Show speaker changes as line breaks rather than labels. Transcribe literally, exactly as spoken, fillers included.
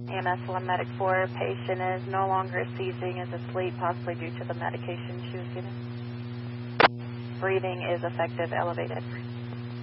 E M S one Medic four, patient is no longer seizing, is asleep, possibly due to the medication she was given. Breathing is effective, elevated.